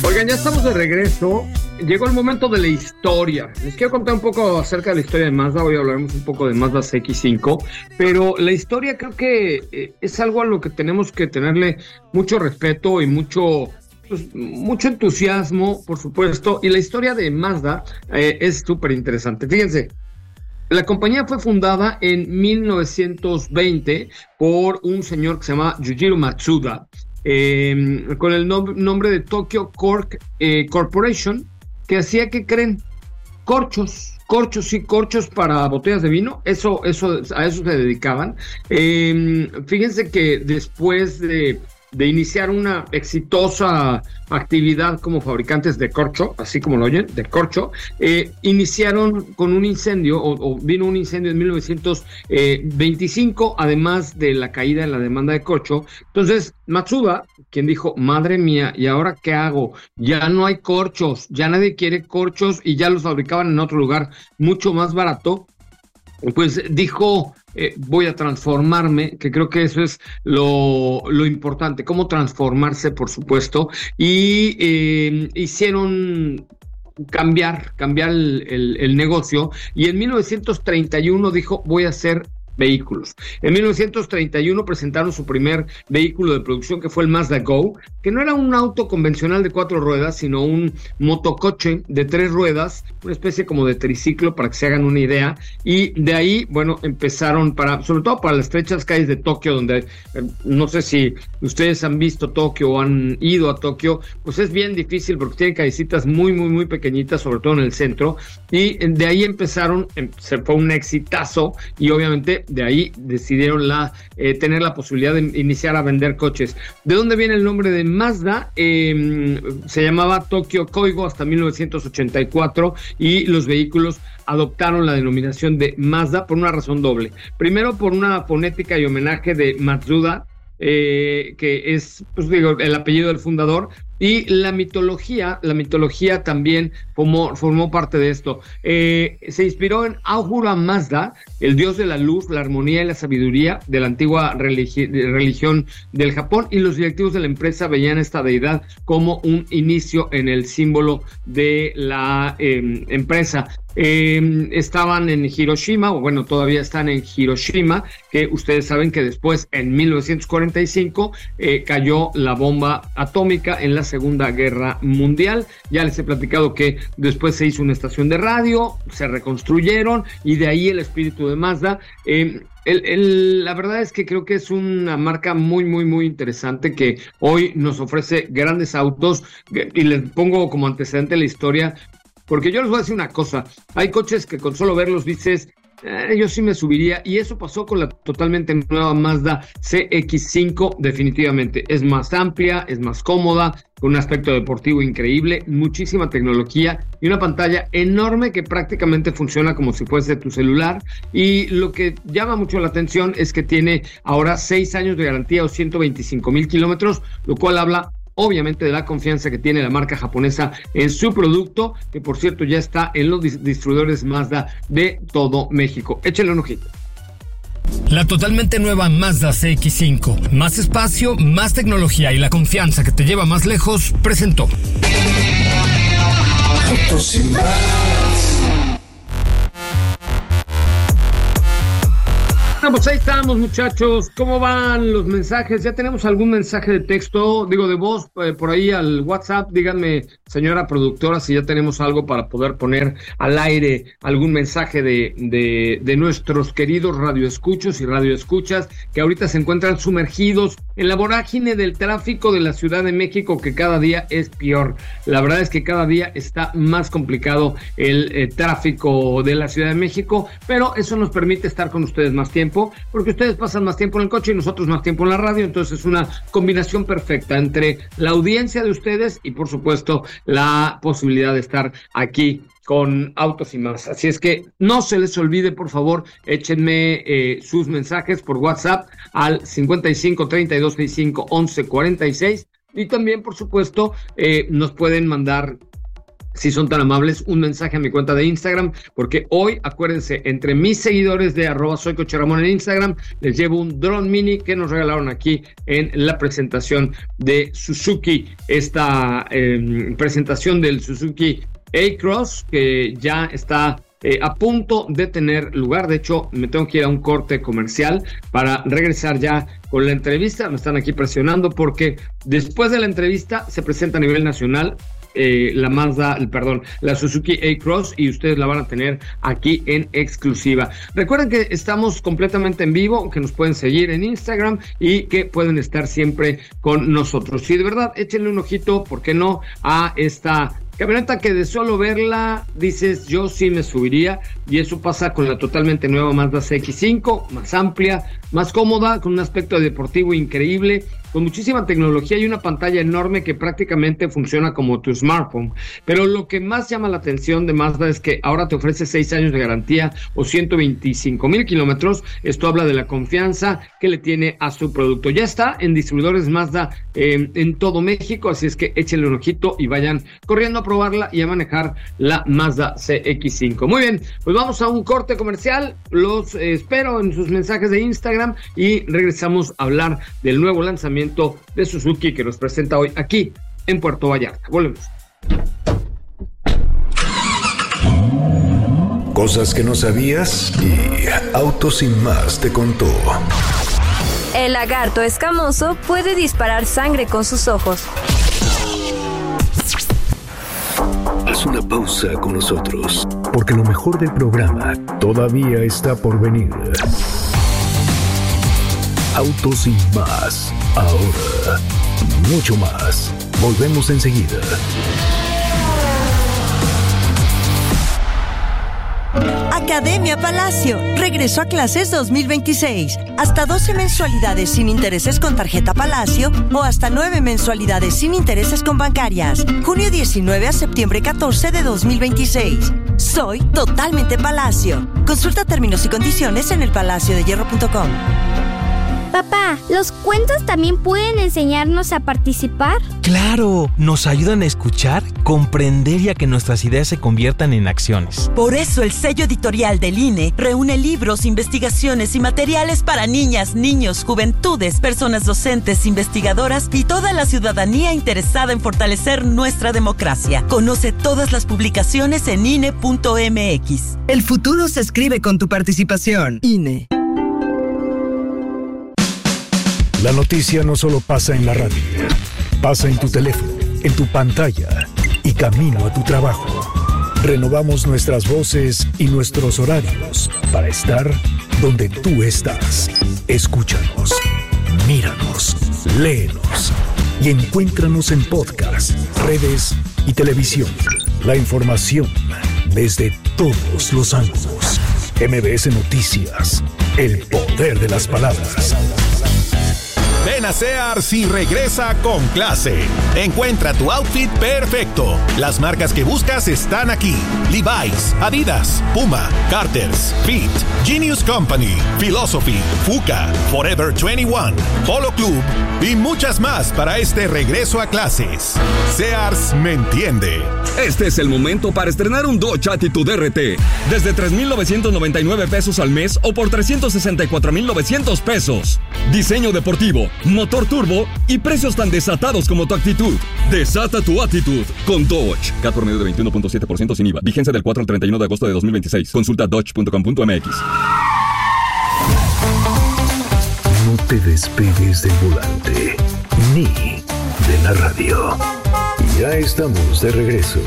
Oigan, ya estamos de regreso. Llegó el momento de la historia. Les quiero contar un poco acerca de la historia de Mazda. Hoy hablaremos un poco de Mazda CX-5, pero la historia creo que es algo a lo que tenemos que tenerle mucho respeto y mucho entusiasmo, por supuesto. Y la historia de Mazda es súper interesante. Fíjense, la compañía fue fundada en 1920 por un señor que se llama Yujiro Matsuda, con el nombre de Tokyo Cork Corporation, que hacía, ¿qué creen? Corchos para botellas de vino. A eso se dedicaban. Fíjense que después de iniciar una exitosa actividad como fabricantes de corcho, así como lo oyen, de corcho, iniciaron con un incendio, o vino un incendio en 1925, además de la caída en la demanda de corcho. Entonces, Matsuda, quien dijo, madre mía, ¿y ahora qué hago? Ya no hay corchos, ya nadie quiere corchos y ya los fabricaban en otro lugar mucho más barato. Pues dijo, voy a transformarme, que creo que eso es lo importante, cómo transformarse, por supuesto, y hicieron cambiar el negocio, y en 1931 dijo, voy a hacer vehículos. En 1931 presentaron su primer vehículo de producción, que fue el Mazda Go, que no era un auto convencional de 4 ruedas, sino un motocoche de 3 ruedas, una especie como de triciclo, para que se hagan una idea. Y de ahí, bueno, empezaron sobre todo para las estrechas calles de Tokio, donde no sé si ustedes han visto Tokio o han ido a Tokio, pues es bien difícil porque tienen callecitas muy, muy, muy pequeñitas, sobre todo en el centro. Y de ahí empezaron, se fue un exitazo, y obviamente de ahí decidieron tener la posibilidad de iniciar a vender coches. ¿De dónde viene el nombre de Mazda? Se llamaba Tokyo Koigo hasta 1984, y los vehículos adoptaron la denominación de Mazda por una razón doble. Primero, por una fonética y homenaje de Matsuda, que es, pues digo, el apellido del fundador, y la mitología también formó parte de esto. Se inspiró en Ahura Mazda, el dios de la luz, la armonía y la sabiduría de la antigua religión del Japón, y los directivos de la empresa veían esta deidad como un inicio en el símbolo de la empresa. Estaban en Hiroshima, o bueno, todavía están en Hiroshima, que ustedes saben que después, en 1945, cayó la bomba atómica en la Segunda Guerra Mundial. Ya les he platicado que después se hizo una estación de radio, se reconstruyeron, y de ahí el espíritu de Mazda. La verdad es que creo que es una marca muy, muy, muy interesante, que hoy nos ofrece grandes autos, y les pongo como antecedente la historia, porque yo les voy a decir una cosa: hay coches que con solo verlos dices, yo sí me subiría, y eso pasó con la totalmente nueva Mazda CX-5. Definitivamente es más amplia, es más cómoda, con un aspecto deportivo increíble, muchísima tecnología y una pantalla enorme que prácticamente funciona como si fuese tu celular. Y lo que llama mucho la atención es que tiene ahora 6 años de garantía o 125,000 kilómetros, lo cual habla obviamente de la confianza que tiene la marca japonesa en su producto, que por cierto ya está en los distribuidores Mazda de todo México. Échenle un ojito. La totalmente nueva Mazda CX-5, más espacio, más tecnología y la confianza que te lleva más lejos, presentó. Autos sin más. Pues ahí estamos, muchachos. ¿Cómo van los mensajes? ¿Ya tenemos algún mensaje de texto, de voz, por ahí al WhatsApp? Díganme, señora productora, si ya tenemos algo para poder poner al aire algún mensaje de nuestros queridos radioescuchos y radioescuchas que ahorita se encuentran sumergidos en la vorágine del tráfico de la Ciudad de México, que cada día es peor. La verdad es que cada día está más complicado el tráfico de la Ciudad de México, pero eso nos permite estar con ustedes más tiempo, porque ustedes pasan más tiempo en el coche y nosotros más tiempo en la radio. Entonces es una combinación perfecta entre la audiencia de ustedes y, por supuesto, la posibilidad de estar aquí con Autos y Más. Así es que no se les olvide, por favor, échenme sus mensajes por WhatsApp al 55 32 65 11 46, y también, por supuesto, nos pueden mandar si son tan amables, un mensaje a mi cuenta de Instagram, porque hoy, acuérdense, entre mis seguidores de @soycocheramón en Instagram, les llevo un dron mini que nos regalaron aquí en la presentación de Suzuki, esta presentación del Suzuki A-Cross, que ya está a punto de tener lugar. De hecho, me tengo que ir a un corte comercial para regresar ya con la entrevista. Me están aquí presionando porque después de la entrevista se presenta a nivel nacional la Suzuki A-Cross, y ustedes la van a tener aquí en exclusiva. Recuerden que estamos completamente en vivo, que nos pueden seguir en Instagram y que pueden estar siempre con nosotros. Si de verdad, échenle un ojito, ¿por qué no?, a esta camioneta que de solo verla dices, yo sí me subiría, y eso pasa con la totalmente nueva Mazda CX-5, más amplia, más cómoda, con un aspecto deportivo increíble, con muchísima tecnología y una pantalla enorme que prácticamente funciona como tu smartphone. Pero lo que más llama la atención de Mazda es que ahora te ofrece 6 años de garantía o 125,000 kilómetros. Esto habla de la confianza que le tiene a su producto. Ya está en distribuidores Mazda en todo México, así es que échenle un ojito y vayan corriendo a probarla y a manejar la Mazda CX-5. Muy bien, pues vamos a un corte comercial. Los espero en sus mensajes de Instagram y regresamos a hablar del nuevo lanzamiento de Suzuki que nos presenta hoy aquí en Puerto Vallarta. Volvemos. Cosas que no sabías y Autos Sin Más te contó. El lagarto escamoso puede disparar sangre con sus ojos. Haz una pausa con nosotros, porque lo mejor del programa todavía está por venir. Autos Sin Más. Ahora, mucho más. Volvemos enseguida. Academia Palacio. Regreso a clases 2026. Hasta 12 mensualidades sin intereses con tarjeta Palacio o hasta 9 mensualidades sin intereses con bancarias. Junio 19 a septiembre 14 de 2026. Soy totalmente Palacio. Consulta términos y condiciones en elpalaciodehierro.com. Papá, ¿los cuentos también pueden enseñarnos a participar? ¡Claro! Nos ayudan a escuchar, comprender y a que nuestras ideas se conviertan en acciones. Por eso el sello editorial del INE reúne libros, investigaciones y materiales para niñas, niños, juventudes, personas docentes, investigadoras y toda la ciudadanía interesada en fortalecer nuestra democracia. Conoce todas las publicaciones en INE.mx. El futuro se escribe con tu participación. INE. La noticia no solo pasa en la radio, pasa en tu teléfono, en tu pantalla y camino a tu trabajo. Renovamos nuestras voces y nuestros horarios para estar donde tú estás. Escúchanos, míranos, léenos y encuéntranos en podcast, redes y televisión. La información desde todos los ángulos. MBS Noticias, el poder de las palabras. Ven a Sears y regresa con clase. Encuentra tu outfit perfecto. Las marcas que buscas están aquí: Levi's, Adidas, Puma, Carter's, Fit, Genius Company, Philosophy, Fuka, Forever 21, Polo Club y muchas más para este regreso a clases. Sears me entiende. Este es el momento para estrenar un Dodge Attitude RT desde $3,999 pesos al mes o por $364,900 pesos. Diseño deportivo, motor turbo y precios tan desatados como tu actitud. Desata tu actitud con Dodge. CAT por medio de 21.7% sin IVA. Vigencia del 4 al 31 de agosto de 2026. Consulta dodge.com.mx. No te despegues del volante ni de la radio. Ya estamos de regreso.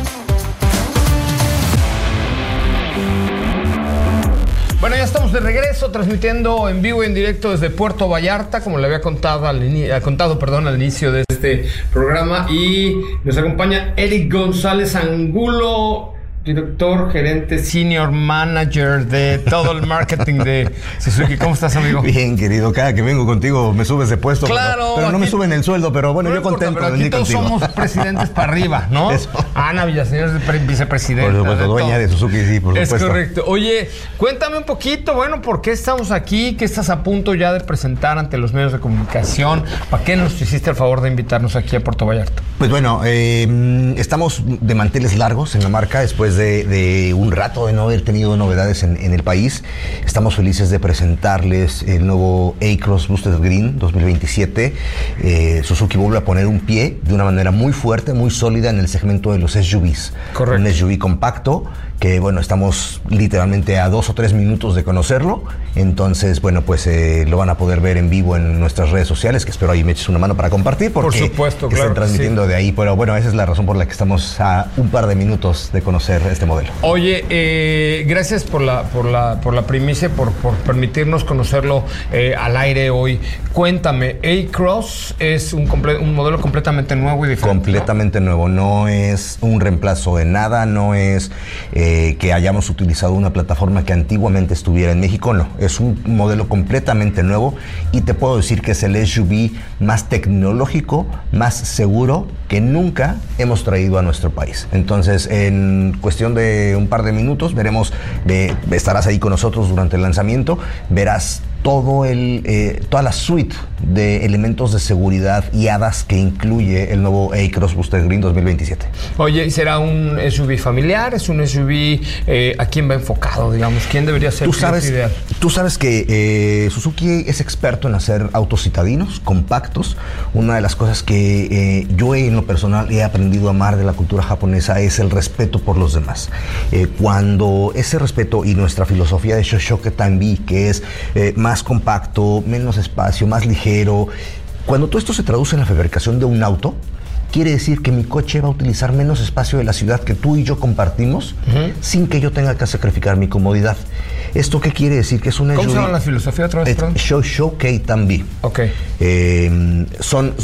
Bueno, ya estamos de regreso, transmitiendo en vivo y en directo desde Puerto Vallarta, como le había contado al inicio de este programa. Y nos acompaña Eric González Angulo. director, gerente, senior manager de todo el marketing de Suzuki. ¿Cómo estás, amigo? Bien, querido. Cada que vengo contigo me subes de puesto. Claro. Pero no me suben el sueldo, pero bueno, no yo importa, contento pero de venir aquí todos contigo. somos presidentes para arriba, ¿no? Eso. Ana Villaseñor es vicepresidenta. Por supuesto, dueña de Suzuki, sí, por supuesto. Es correcto. Oye, cuéntame un poquito, bueno, ¿por qué estamos aquí? ¿Qué estás a punto ya de presentar ante los medios de comunicación? ¿Para qué nos hiciste el favor de invitarnos aquí a Puerto Vallarta? Pues bueno, estamos de manteles largos en la marca después de un rato de no haber tenido novedades en el país. Estamos felices de presentarles el nuevo A-Cross Boosted Green 2027. Suzuki vuelve a poner un pie de una manera muy fuerte, muy sólida en el segmento de los SUVs. Correcto. Un SUV compacto que, bueno, estamos literalmente a 2 o 3 minutos de conocerlo. Entonces, bueno, pues lo van a poder ver en vivo en nuestras redes sociales, que espero ahí me eches una mano para compartir, porque por supuesto, están claro, transmitiendo de ahí. Pero bueno, esa es la razón por la que estamos a un par de minutos de conocer este modelo. Oye, gracias por la primicia, por permitirnos conocerlo al aire hoy. Cuéntame, A-Cross es un modelo completamente nuevo y diferente. Completamente nuevo, no es un reemplazo de nada, no es que hayamos utilizado una plataforma que antiguamente estuviera en México, no, es un modelo completamente nuevo y te puedo decir que es el SUV más tecnológico, más seguro que nunca hemos traído a nuestro país. Entonces, en cuestión de un par de minutos, estarás ahí con nosotros durante el lanzamiento, verás toda la suite de elementos de seguridad y hadas que incluye el nuevo A-Cross Boosted Green 2027. Oye, ¿será un SUV familiar? ¿Es un SUV a quién va enfocado, digamos? ¿Quién debería ser el cliente ideal? Tú sabes que Suzuki es experto en hacer autos citadinos, compactos. Una de las cosas que yo en lo personal he aprendido a amar de la cultura japonesa es el respeto por los demás. Cuando ese respeto y nuestra filosofía de Shoshoke Tanbi, que es más compacto, menos espacio, más ligero. Cuando todo esto se traduce en la fabricación de un auto, quiere decir que mi coche va a utilizar menos espacio de la ciudad que tú y yo compartimos, sin que yo tenga que sacrificar mi comodidad. ¿Esto qué quiere decir? Que es una ¿Cómo se llama la filosofía otra vez? Shoshoke Tanbi. Ok. Son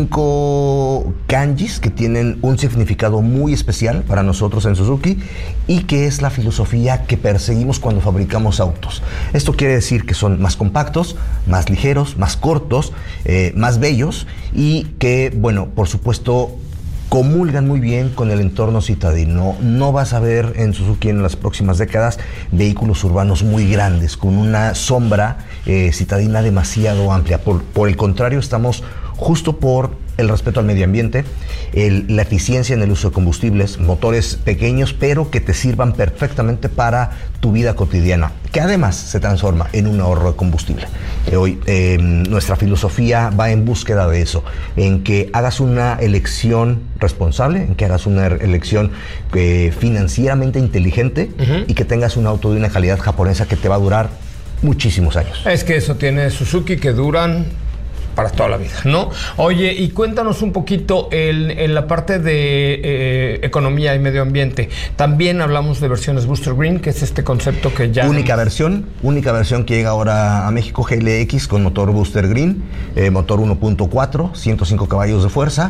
5 kanjis que tienen un significado muy especial para nosotros en Suzuki y que es la filosofía que perseguimos cuando fabricamos autos. Esto quiere decir que son más compactos, más ligeros, más cortos, más bellos y que, bueno, por supuesto, comulgan muy bien con el entorno citadino. No vas a ver en Suzuki en las próximas décadas vehículos urbanos muy grandes, con una sombra citadina demasiado amplia. Por el contrario, estamos justo por el respeto al medio ambiente, la eficiencia en el uso de combustibles, motores pequeños, pero que te sirvan perfectamente para tu vida cotidiana, que además se transforma en un ahorro de combustible. Hoy nuestra filosofía va en búsqueda de eso, en que hagas una elección responsable, en que hagas una elección financieramente inteligente y que tengas un auto de una calidad japonesa que te va a durar muchísimos años. Es que eso tiene Suzuki, que duran para toda la vida, ¿no? Oye, y cuéntanos un poquito en la parte de economía y medio ambiente. También hablamos de versiones Booster Green, que es este concepto que ya... Única versión que llega ahora a México, GLX con motor Booster Green, motor 1.4, 105 caballos de fuerza.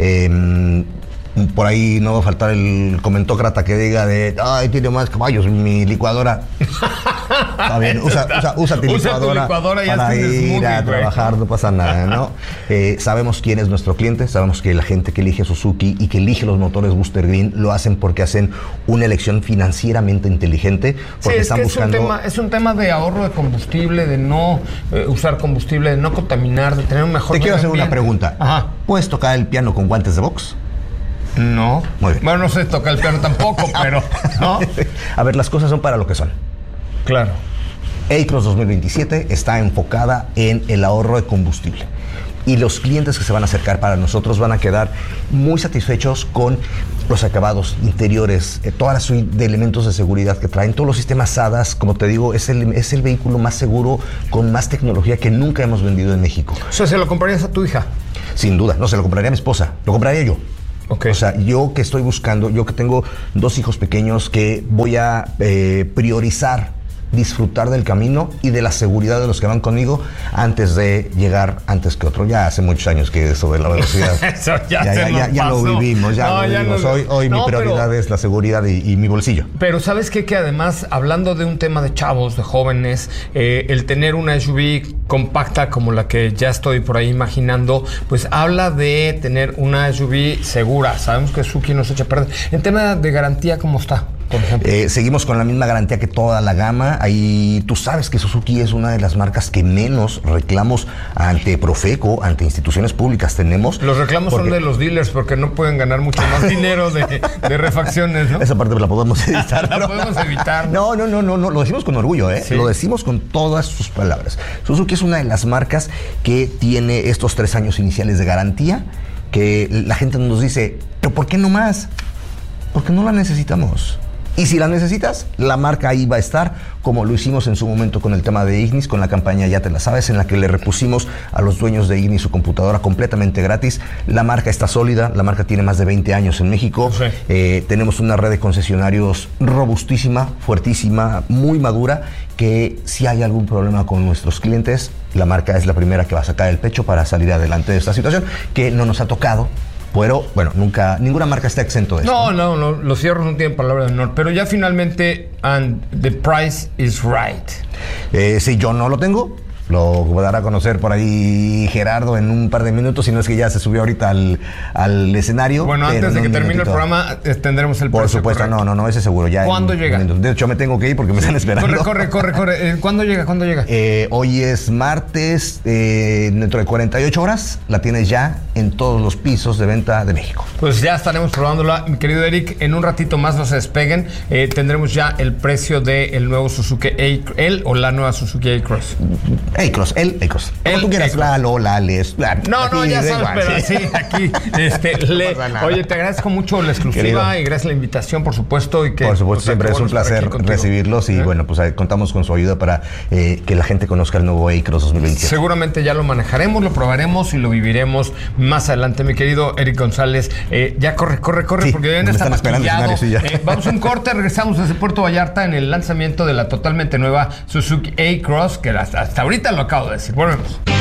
Por ahí no va a faltar el comentócrata que diga tiene más caballos mi licuadora. Está bien, usa tu licuadora para ir a trabajar, no pasa nada, ¿no? Sabemos quién es nuestro cliente, sabemos que la gente que elige Suzuki y que elige los motores Booster Green lo hacen porque hacen una elección financieramente inteligente, porque están buscando... Es un tema de ahorro de combustible, de no usar combustible, de no contaminar, de tener un mejor... Te quiero hacer una pregunta. Ajá. ¿Puedes tocar el piano con guantes de box? No. Muy bien. Bueno, no sé tocar el piano tampoco, pero... ¿no? A ver, las cosas son para lo que son. Claro. A-Cross 2027 está enfocada en el ahorro de combustible. Y los clientes que se van a acercar para nosotros van a quedar muy satisfechos con los acabados interiores, toda la suite de elementos de seguridad que traen, todos los sistemas ADAS. Como te digo, es el vehículo más seguro, con más tecnología que nunca hemos vendido en México. O sea, ¿se lo comprarías a tu hija? Sin duda, no, se lo compraría a mi esposa, lo compraría yo. Okay. O sea, yo que tengo 2 hijos pequeños, que voy a priorizar disfrutar del camino y de la seguridad de los que van conmigo antes de llegar antes que otro. Ya hace muchos años que eso de la velocidad Eso ya lo vivimos. Hoy mi prioridad es la seguridad y mi bolsillo. Pero ¿sabes qué? Que además, hablando de un tema de chavos, de jóvenes, el tener una SUV compacta como la que ya estoy por ahí imaginando, pues habla de tener una SUV segura. Sabemos que Suzuki nos echa a perder. En tema de garantía, ¿cómo está? Por ejemplo. Seguimos con la misma garantía que toda la gama. Ahí tú sabes que Suzuki es una de las marcas que menos reclamos ante Profeco, ante instituciones públicas tenemos. Los reclamos son de los dealers porque no pueden ganar mucho más dinero de refacciones, ¿no? Esa parte la podemos evitar. La podemos evitar. No, lo decimos con orgullo, ¿eh? Sí. Lo decimos con todas sus palabras. Suzuki es una de las marcas que tiene estos 3 años iniciales de garantía, que la gente nos dice, ¿pero por qué no más? Porque no la necesitamos. Y si la necesitas, la marca ahí va a estar, como lo hicimos en su momento con el tema de Ignis, con la campaña Ya Te La Sabes, en la que le repusimos a los dueños de Ignis su computadora completamente gratis. La marca está sólida, la marca tiene más de 20 años en México. Sí. Tenemos una red de concesionarios robustísima, fuertísima, muy madura, que si hay algún problema con nuestros clientes, la marca es la primera que va a sacar el pecho para salir adelante de esta situación, que no nos ha tocado. Pero, bueno, ninguna marca está exento de esto. No, los fierros no tienen palabra de honor. Pero ya finalmente, and the price is right. Si yo no lo tengo, lo dará a conocer por ahí Gerardo en un par de minutos, si no es que ya se subió ahorita al escenario. Bueno, antes de que termine el programa tendremos el precio. Por supuesto, correcto. no, ese seguro ya. ¿Cuándo llega? De hecho, me tengo que ir porque me están esperando. Corre. ¿Cuándo llega? Hoy es martes, dentro de 48 horas la tienes ya en todos los pisos de venta de México. Pues ya estaremos probándola, mi querido Eric. En un ratito más, no se despeguen. Tendremos ya el precio del nuevo Suzuki o la nueva Suzuki A-Cross. A-Cross. Como tú quieras, la Lola, Les. No, ya sabes, igual, pero sí, aquí. Oye, te agradezco mucho la exclusiva, querido, y gracias a la invitación, por supuesto. Por supuesto, siempre es un placer recibirlos y bueno, pues contamos con su ayuda para que la gente conozca el nuevo A-Cross 2027. Seguramente ya lo manejaremos, lo probaremos y lo viviremos más adelante, mi querido Eric González. Ya corre, sí, porque ya está maquillado. Vamos a un corte, regresamos desde Puerto Vallarta en el lanzamiento de la totalmente nueva Suzuki A-Cross, que hasta ahorita lo acabo de decir. Volvemos.